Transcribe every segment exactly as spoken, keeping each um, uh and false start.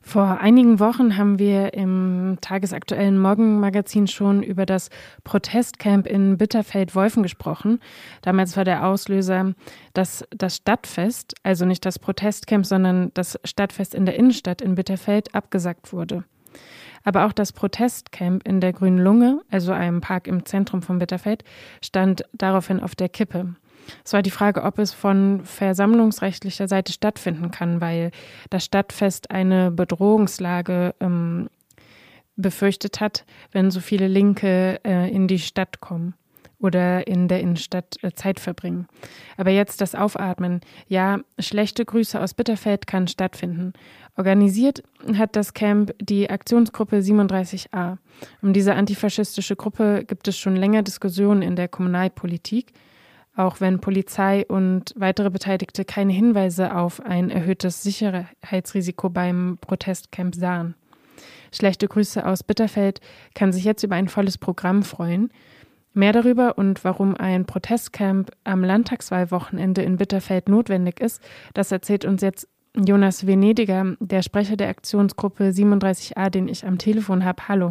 Vor einigen Wochen haben wir im tagesaktuellen Morgenmagazin schon über das Protestcamp in Bitterfeld-Wolfen gesprochen. Damals war der Auslöser, dass das Stadtfest, also nicht das Protestcamp, sondern das Stadtfest in der Innenstadt in Bitterfeld, abgesagt wurde. Aber auch das Protestcamp in der Grünen Lunge, also einem Park im Zentrum von Bitterfeld, stand daraufhin auf der Kippe. Es war die Frage, ob es von versammlungsrechtlicher Seite stattfinden kann, weil das Stadtfest eine Bedrohungslage ähm, befürchtet hat, wenn so viele Linke äh, in die Stadt kommen oder in der Innenstadt äh, Zeit verbringen. Aber jetzt das Aufatmen. Ja, schlechte Grüße aus Bitterfeld kann stattfinden. Organisiert hat das Camp die Aktionsgruppe siebenunddreißig a. Um diese antifaschistische Gruppe gibt es schon länger Diskussionen in der Kommunalpolitik, auch wenn Polizei und weitere Beteiligte keine Hinweise auf ein erhöhtes Sicherheitsrisiko beim Protestcamp sahen. Schlechte Grüße aus Bitterfeld kann sich jetzt über ein volles Programm freuen. Mehr darüber und warum ein Protestcamp am Landtagswahlwochenende in Bitterfeld notwendig ist, das erzählt uns jetzt Jonas Venediger, der Sprecher der Aktionsgruppe siebenunddreißig a, den ich am Telefon habe. Hallo.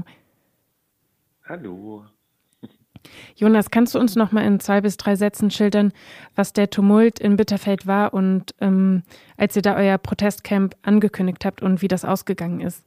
Hallo. Jonas, kannst du uns noch mal in zwei bis drei Sätzen schildern, was der Tumult in Bitterfeld war und ähm, als ihr da euer Protestcamp angekündigt habt und wie das ausgegangen ist?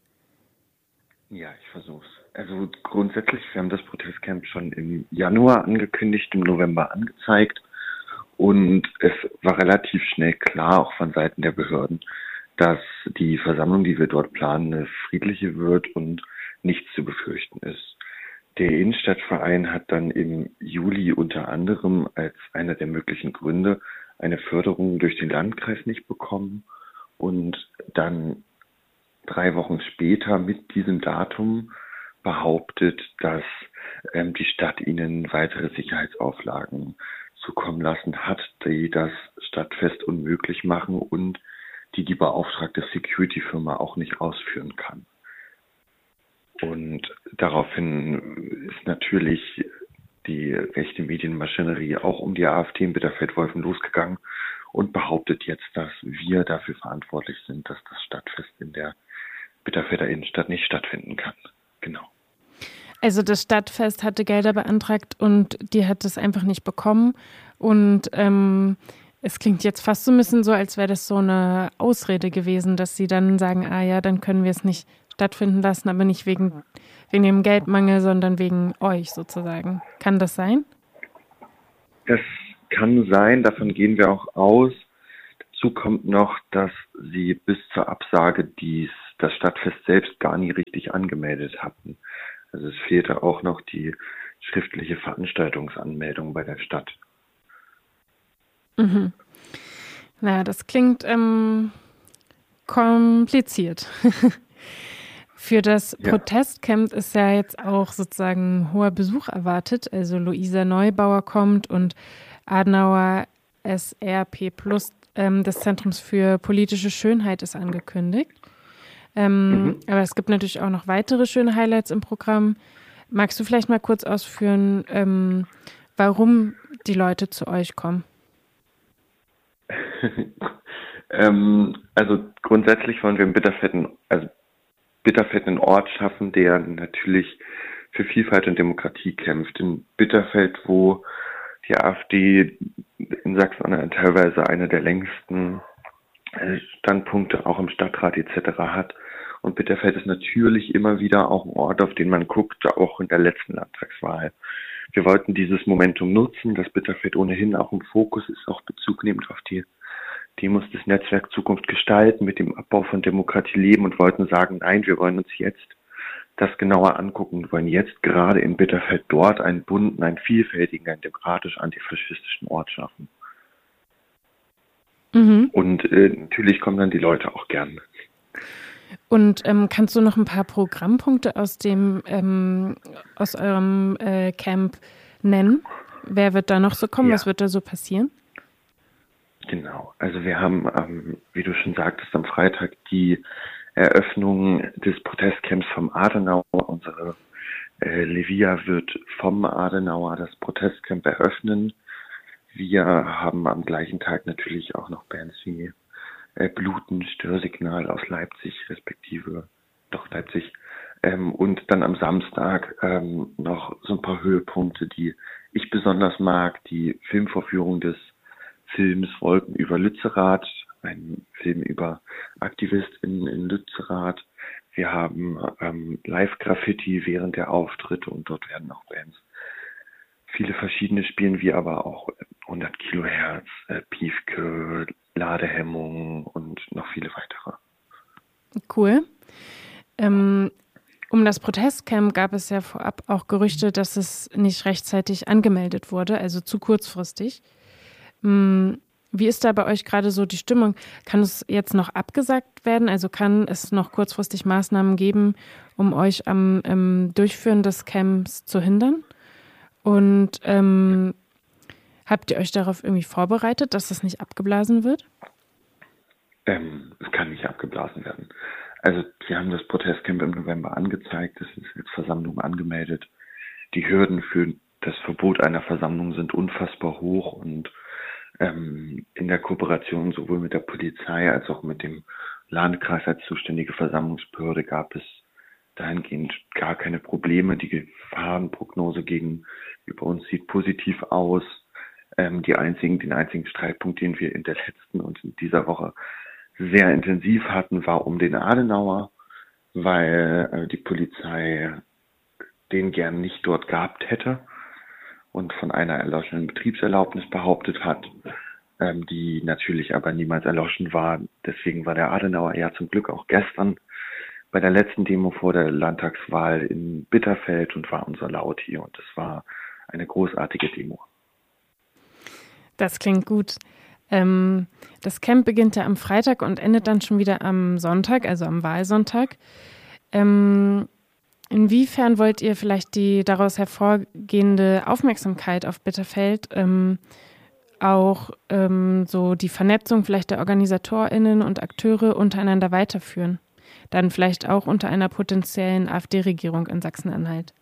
Ja, ich versuch's. Also grundsätzlich, wir haben das Protestcamp schon im Januar angekündigt, im November angezeigt und es war relativ schnell klar, auch von Seiten der Behörden, dass die Versammlung, die wir dort planen, eine friedliche wird und nichts zu befürchten ist. Der Innenstadtverein hat dann im Juli unter anderem als einer der möglichen Gründe eine Förderung durch den Landkreis nicht bekommen und dann drei Wochen später mit diesem Datum behauptet, dass ähm, die Stadt ihnen weitere Sicherheitsauflagen zukommen lassen hat, die das Stadtfest unmöglich machen und die die beauftragte Security-Firma auch nicht ausführen kann. Und daraufhin ist natürlich die rechte Medienmaschinerie auch um die AfD in Bitterfeld-Wolfen losgegangen und behauptet jetzt, dass wir dafür verantwortlich sind, dass das Stadtfest in der Bitterfelder Innenstadt nicht stattfinden kann. Genau. Also das Stadtfest hatte Gelder beantragt und die hat es einfach nicht bekommen. Und ähm, es klingt jetzt fast so ein bisschen so, als wäre das so eine Ausrede gewesen, dass sie dann sagen, ah ja, dann können wir es nicht stattfinden lassen, aber nicht wegen, wegen dem Geldmangel, sondern wegen euch sozusagen. Kann das sein? Das kann sein, davon gehen wir auch aus. Dazu kommt noch, dass sie bis zur Absage dies, das Stadtfest selbst gar nie richtig angemeldet hatten. Also es fehlte auch noch die schriftliche Veranstaltungsanmeldung bei der Stadt. Mhm. Na, das klingt ähm, kompliziert. Für das Ja. Protestcamp ist ja jetzt auch sozusagen hoher Besuch erwartet. Also Luisa Neubauer kommt und Adenauer S R P Plus ähm, des Zentrums für politische Schönheit ist angekündigt. Ähm, mhm. Aber es gibt natürlich auch noch weitere schöne Highlights im Programm. Magst du vielleicht mal kurz ausführen, ähm, warum die Leute zu euch kommen? ähm, also grundsätzlich wollen wir in Bitterfeld, also Bitterfeld einen Ort schaffen, der natürlich für Vielfalt und Demokratie kämpft. In Bitterfeld, wo die AfD in Sachsen-Anhalt teilweise eine der längsten Standpunkte auch im Stadtrat et cetera hat. Und Bitterfeld ist natürlich immer wieder auch ein Ort, auf den man guckt, auch in der letzten Landtagswahl. Wir wollten dieses Momentum nutzen, dass Bitterfeld ohnehin auch im Fokus ist, auch Bezug nehmend auf die Demos des Netzwerk Zukunft gestalten, mit dem Abbau von Demokratie leben und wollten sagen, nein, wir wollen uns jetzt das genauer angucken. Wir wollen jetzt gerade in Bitterfeld dort einen bunten, einen vielfältigen, einen demokratisch-antifaschistischen Ort schaffen. Mhm. Und äh, natürlich kommen dann die Leute auch gern. Und ähm, kannst du noch ein paar Programmpunkte aus dem ähm, aus eurem äh, Camp nennen? Wer wird da noch so kommen? Ja. Was wird da so passieren? Genau, also wir haben, ähm, wie du schon sagtest, am Freitag die Eröffnung des Protestcamps vom Adenauer. Unsere äh, Levia wird vom Adenauer das Protestcamp eröffnen. Wir haben am gleichen Tag natürlich auch noch Bands wie äh, Bluten, Störsignal aus Leipzig, respektive doch Leipzig. Ähm, und dann am Samstag ähm, noch so ein paar Höhepunkte, die ich besonders mag. Die Filmvorführung des Films Wolken über Lützerath, ein Film über AktivistInnen in Lützerath. Wir haben ähm, Live-Graffiti während der Auftritte und dort werden auch Bands viele verschiedene spielen, wie aber auch hundert Kilohertz, äh, Piefke, Ladehemmung und noch viele weitere. Cool. Ähm, um das Protestcamp gab es ja vorab auch Gerüchte, dass es nicht rechtzeitig angemeldet wurde, also zu kurzfristig. Ähm, wie ist da bei euch gerade so die Stimmung? Kann es jetzt noch abgesagt werden? Also kann es noch kurzfristig Maßnahmen geben, um euch am ähm, Durchführen des Camps zu hindern? Und ähm, habt ihr euch darauf irgendwie vorbereitet, dass das nicht abgeblasen wird? Ähm, es kann nicht abgeblasen werden. Also wir haben das Protestcamp im November angezeigt, es ist jetzt Versammlung angemeldet. Die Hürden für das Verbot einer Versammlung sind unfassbar hoch und ähm, in der Kooperation sowohl mit der Polizei als auch mit dem Landkreis als zuständige Versammlungsbehörde gab es dahingehend gar keine Probleme. Die Gefahrenprognose gegenüber uns sieht positiv aus. Ähm, die einzigen, den einzigen Streitpunkt, den wir in der letzten und in dieser Woche sehr intensiv hatten, war um den Adenauer, weil äh, die Polizei den gern nicht dort gehabt hätte und von einer erloschenen Betriebserlaubnis behauptet hat, ähm, die natürlich aber niemals erloschen war. Deswegen war der Adenauer ja zum Glück auch gestern bei der letzten Demo vor der Landtagswahl in Bitterfeld und war unser Laut hier. Und es war eine großartige Demo. Das klingt gut. Ähm, das Camp beginnt ja am Freitag und endet dann schon wieder am Sonntag, also am Wahlsonntag. Ähm, inwiefern wollt ihr vielleicht die daraus hervorgehende Aufmerksamkeit auf Bitterfeld ähm, auch ähm, so die Vernetzung vielleicht der OrganisatorInnen und Akteure untereinander weiterführen? Dann vielleicht auch unter einer potenziellen AfD-Regierung in Sachsen-Anhalt.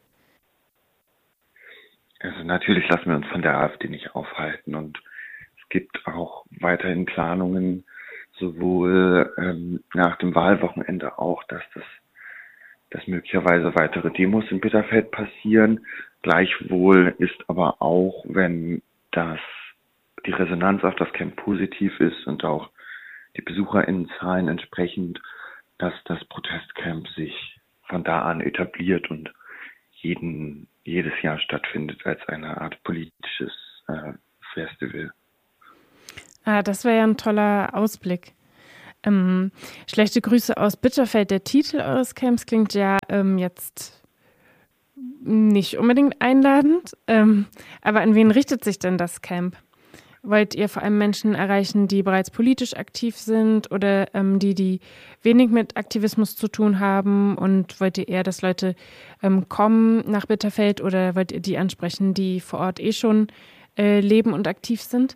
Also natürlich lassen wir uns von der AfD nicht aufhalten und es gibt auch weiterhin Planungen, sowohl ähm, nach dem Wahlwochenende auch, dass das dass möglicherweise weitere Demos in Bitterfeld passieren. Gleichwohl ist aber auch, wenn das die Resonanz auf das Camp positiv ist und auch die BesucherInnenzahlen entsprechend, dass das Protestcamp sich von da an etabliert und jeden, jedes Jahr stattfindet als eine Art politisches äh, Festival. Ah, das wäre ja ein toller Ausblick. Ähm, schlechte Grüße aus Bitterfeld, der Titel eures Camps klingt ja ähm, jetzt nicht unbedingt einladend. Ähm, aber an wen richtet sich denn das Camp? Wollt ihr vor allem Menschen erreichen, die bereits politisch aktiv sind oder ähm, die, die wenig mit Aktivismus zu tun haben? Und wollt ihr eher, dass Leute ähm, kommen nach Bitterfeld oder wollt ihr die ansprechen, die vor Ort eh schon äh, leben und aktiv sind?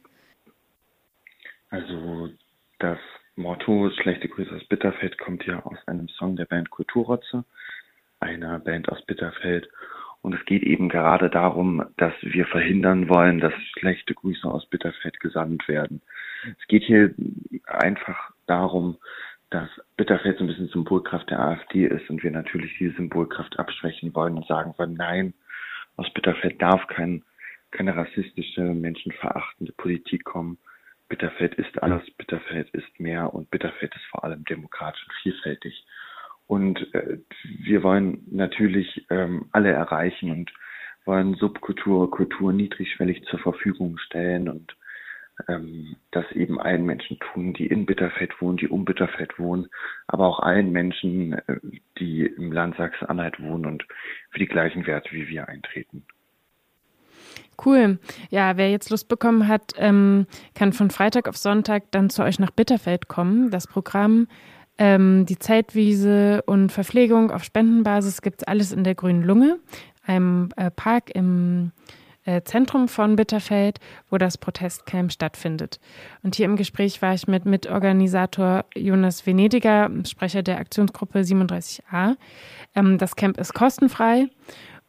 Also das Motto Schlechte Grüße aus Bitterfeld kommt ja aus einem Song der Band Kulturrotze, einer Band aus Bitterfeld. Und es geht eben gerade darum, dass wir verhindern wollen, dass schlechte Grüße aus Bitterfeld gesandt werden. Es geht hier einfach darum, dass Bitterfeld so ein bisschen Symbolkraft der AfD ist und wir natürlich diese Symbolkraft abschwächen wollen und sagen wollen, nein, aus Bitterfeld darf kein, keine rassistische, menschenverachtende Politik kommen. Bitterfeld ist alles, Bitterfeld ist mehr und Bitterfeld ist vor allem demokratisch und vielfältig. Und äh, wir wollen natürlich ähm, alle erreichen und wollen Subkultur, Kultur niedrigschwellig zur Verfügung stellen und ähm, das eben allen Menschen tun, die in Bitterfeld wohnen, die um Bitterfeld wohnen, aber auch allen Menschen, äh, die im Land Sachsen-Anhalt wohnen und für die gleichen Werte wie wir eintreten. Cool. Ja, wer jetzt Lust bekommen hat, ähm, kann von Freitag auf Sonntag dann zu euch nach Bitterfeld kommen. Das Programm, ähm, die Zeltwiese und Verpflegung auf Spendenbasis gibt es alles in der Grünen Lunge, einem äh, Park im äh, Zentrum von Bitterfeld, wo das Protestcamp stattfindet. Und hier im Gespräch war ich mit Mitorganisator Jonas Venediger, Sprecher der Aktionsgruppe siebenunddreißig a. Ähm, das Camp ist kostenfrei.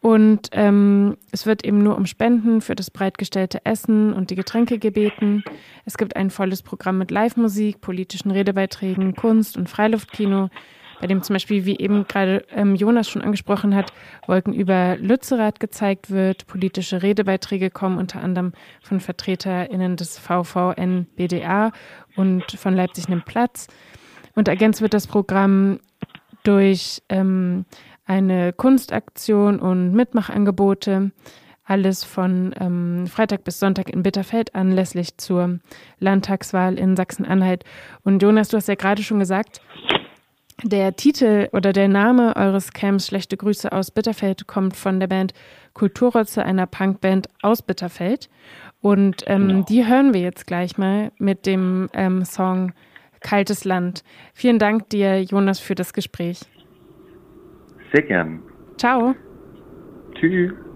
Und ähm, es wird eben nur um Spenden für das bereitgestellte Essen und die Getränke gebeten. Es gibt ein volles Programm mit Live-Musik, politischen Redebeiträgen, Kunst und Freiluftkino, bei dem zum Beispiel, wie eben gerade ähm, Jonas schon angesprochen hat, Wolken über Lützerath gezeigt wird. Politische Redebeiträge kommen unter anderem von VertreterInnen des V V N B D A und von Leipzig nimmt Platz. Und ergänzt wird das Programm durch ähm, eine Kunstaktion und Mitmachangebote. Alles von ähm, Freitag bis Sonntag in Bitterfeld anlässlich zur Landtagswahl in Sachsen-Anhalt. Und Jonas, du hast ja gerade schon gesagt, der Titel oder der Name eures Camps Schlechte Grüße aus Bitterfeld kommt von der Band Kulturrotze, einer Punkband aus Bitterfeld. Und ähm, genau. die hören wir jetzt gleich mal mit dem ähm, Song Kaltes Land. Vielen Dank dir, Jonas, für das Gespräch. Sehr gern. Ciao. Tschüss.